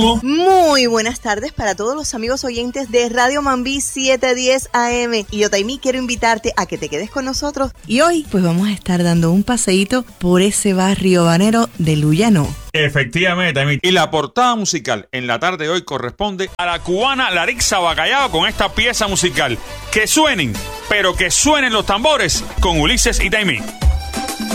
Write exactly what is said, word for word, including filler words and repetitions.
¿Cómo? Muy buenas tardes para todos los amigos oyentes de Radio Mambí setecientos diez A M. Y yo, Taimí, quiero invitarte a que te quedes con nosotros. Y hoy, pues vamos a estar dando un paseíto por ese barrio banero de Luyano. Efectivamente, Taimí. Y la portada musical en la tarde de hoy corresponde a la cubana Larixa Bacallao con esta pieza musical. Que suenen, pero que suenen los tambores con Ulises y Taimí.